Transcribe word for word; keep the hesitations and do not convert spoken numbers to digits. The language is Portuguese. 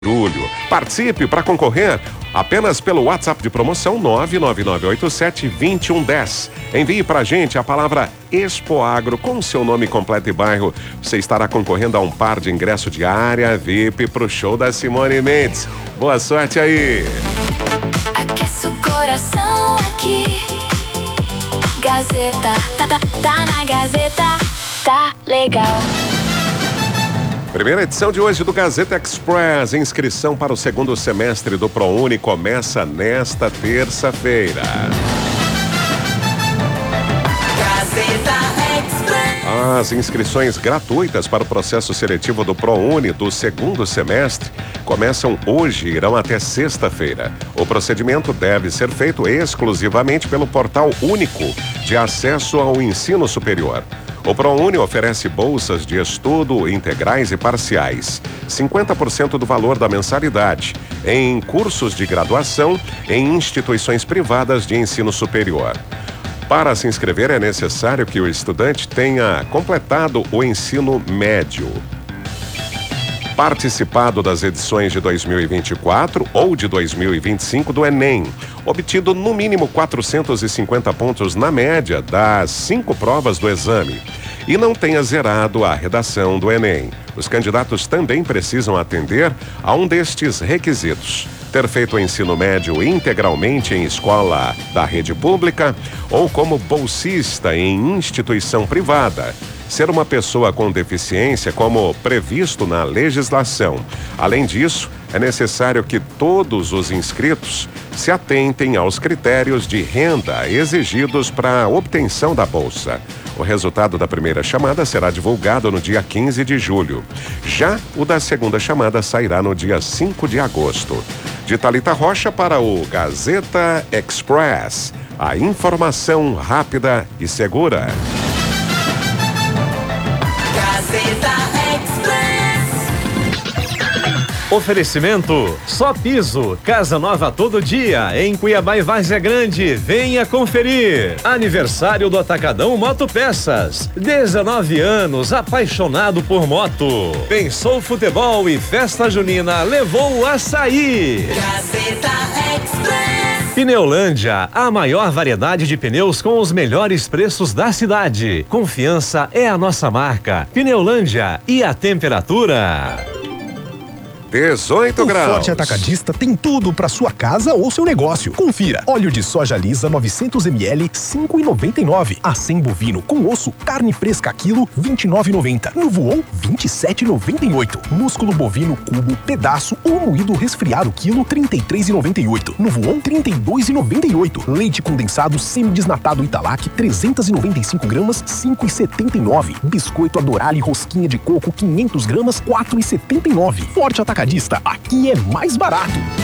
Julho. Participe para concorrer apenas pelo WhatsApp de promoção nove nove nove oito sete dois um um zero. Envie pra gente a palavra Expoagro com seu nome completo e bairro. Você estará concorrendo a um par de ingresso de área V I P pro show da Simone Mendes. Boa sorte aí! Aquece o coração aqui. Gazeta, tá, tá, tá na Gazeta, tá legal. Primeira edição de hoje do Gazeta Express. Inscrição para o segundo semestre do ProUni começa nesta terça-feira. Gazeta Express. As inscrições gratuitas para o processo seletivo do ProUni do segundo semestre começam hoje e irão até sexta-feira. O procedimento deve ser feito exclusivamente pelo Portal Único de Acesso ao Ensino Superior. O ProUni oferece bolsas de estudo integrais e parciais, cinquenta por cento do valor da mensalidade, em cursos de graduação em instituições privadas de ensino superior. Para se inscrever é necessário que o estudante tenha completado o ensino médio, participado das edições de dois mil e vinte e quatro ou de dois mil e vinte e cinco do Enem, obtido no mínimo quatrocentos e cinquenta pontos na média das cinco provas do exame e não tenha zerado a redação do Enem. Os candidatos também precisam atender a um destes requisitos: ter feito o ensino médio integralmente em escola da rede pública ou como bolsista em instituição privada, ser uma pessoa com deficiência como previsto na legislação. Além disso, é necessário que todos os inscritos se atentem aos critérios de renda exigidos para a obtenção da bolsa. O resultado da primeira chamada será divulgado no dia quinze de julho. Já o da segunda chamada sairá no dia cinco de agosto. De Thalita Rocha para o Gazeta Express. A informação rápida e segura. Gazeta Oferecimento Só Piso, casa nova todo dia, em Cuiabá e Várzea Grande. Venha conferir. Aniversário do Atacadão Moto Peças. dezenove anos, apaixonado por moto. Pensou futebol e festa junina, levou o açaí. Gazeta Express. Pneulândia, a maior variedade de pneus com os melhores preços da cidade. Confiança é a nossa marca. Pneulândia. E a temperatura? dezoito graus. O Forte Atacadista tem tudo para sua casa ou seu negócio. Confira: óleo de soja lisa novecentos mililitros, cinco reais e noventa e nove centavos. Acém bovino com osso, carne fresca quilo, vinte e nove reais e noventa centavos. No Voon, vinte e sete reais e noventa e oito centavos. Músculo bovino cubo, pedaço ou moído resfriado quilo, trinta e três reais e noventa e oito centavos. No Voon, trinta e dois reais e noventa e oito centavos. Leite condensado semidesnatado Italac, trezentos e noventa e cinco gramas, cinco reais e setenta e nove centavos. Biscoito Adorale rosquinha de coco, quinhentas gramas, quatro reais e setenta e nove centavos. Forte Atacadista, aqui é mais barato.